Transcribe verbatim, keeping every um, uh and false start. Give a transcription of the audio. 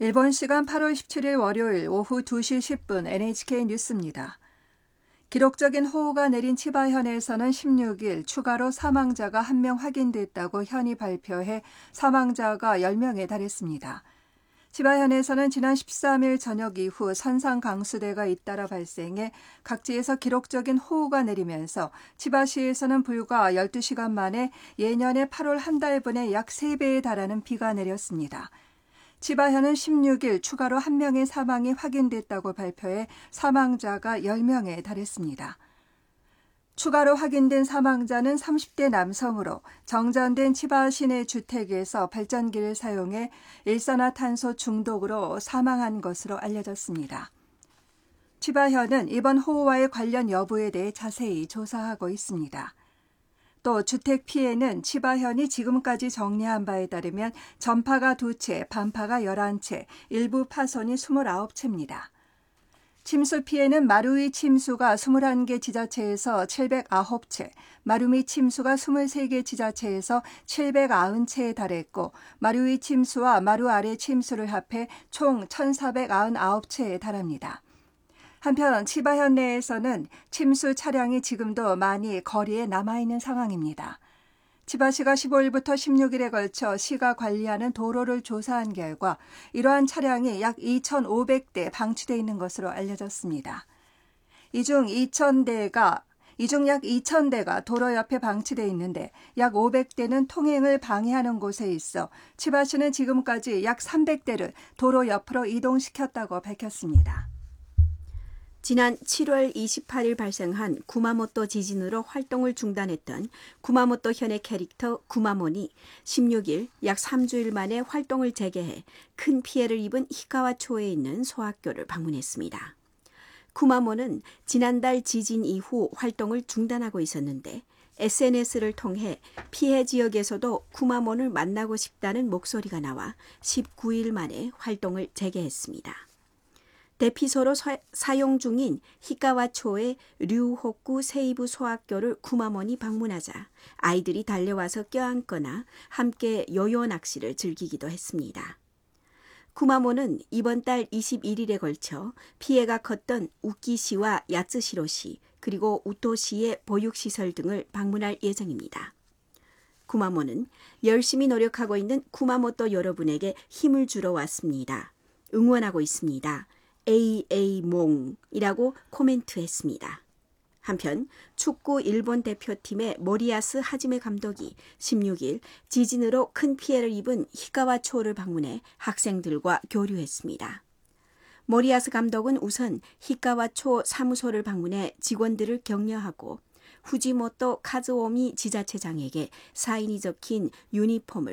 일본 시간 팔월 십칠일 월요일 오후 두 시 십 분 엔에이치케이 뉴스입니다. 기록적인 호우가 내린 치바현에서는 십육일 추가로 사망자가 한 명 확인됐다고 현이 발표해 사망자가 열 명에 달했습니다. 치바현에서는 지난 십삼일 저녁 이후 선상 강수대가 잇따라 발생해 각지에서 기록적인 호우가 내리면서 치바시에서는 불과 열두 시간 만에 예년의 팔월 한 달분의 약 세 배에 달하는 비가 내렸습니다. 치바현은 십육일 추가로 한 명의 사망이 확인됐다고 발표해 사망자가 열 명에 달했습니다. 추가로 확인된 사망자는 삼십 대 남성으로 정전된 치바 시내 주택에서 발전기를 사용해 일산화탄소 중독으로 사망한 것으로 알려졌습니다. 치바현은 이번 호우와의 관련 여부에 대해 자세히 조사하고 있습니다. 또 주택 피해는 치바현이 지금까지 정리한 바에 따르면 전파가 두 채, 반파가 열한 채, 일부 파손이 이십구 채입니다. 침수 피해는 마루이 침수가 이십일 개 지자체에서 칠백구 채, 마루미 침수가 이십삼 개 지자체에서 칠백구십 채에 달했고 마루이 침수와 마루 아래 침수를 합해 총 천사백구십구 채에 달합니다. 한편 치바현 내에서는 침수 차량이 지금도 많이 거리에 남아있는 상황입니다. 치바시가 십오일부터 십육일에 걸쳐 시가 관리하는 도로를 조사한 결과 이러한 차량이 약 이천오백 대 방치되어 있는 것으로 알려졌습니다. 이 중 이천 대가 이 중 약 이천 대가 도로 옆에 방치되어 있는데 약 오백 대는 통행을 방해하는 곳에 있어 치바시는 지금까지 약 삼백 대를 도로 옆으로 이동시켰다고 밝혔습니다. 지난 칠월 이십팔일 발생한 구마모토 지진으로 활동을 중단했던 구마모토 현의 캐릭터 구마몬이 십육일 약 삼 주일 만에 활동을 재개해 큰 피해를 입은 히카와초에 있는 소학교를 방문했습니다. 구마몬은 지난달 지진 이후 활동을 중단하고 있었는데 에스엔에스를 통해 피해 지역에서도 구마몬을 만나고 싶다는 목소리가 나와 십구일 만에 활동을 재개했습니다. 대피소로 사, 사용 중인 히카와초의 류호쿠 세이부 소학교를 구마몬이 방문하자 아이들이 달려와서 껴안거나 함께 요요 낚시를 즐기기도 했습니다. 구마몬은 이번 달 이십일일에 걸쳐 피해가 컸던 우키시와 야츠시로시 그리고 우토시의 보육시설 등을 방문할 예정입니다. 구마몬은 열심히 노력하고 있는 구마모토 여러분에게 힘을 주러 왔습니다. 응원하고 있습니다. 에이에이몽이라고 코멘트했습니다. 한편 축구 일본 대표팀의 모리야스 하지메 감독이 십육일 지진으로 큰 피해를 입은 히카와초를 방문해 학생들과 교류했습니다. 모리야스 감독은 우선 히카와초 사무소를 방문해 직원들을 격려하고 후지모토 카즈오미 지자체장에게 사인이 적힌 유니폼을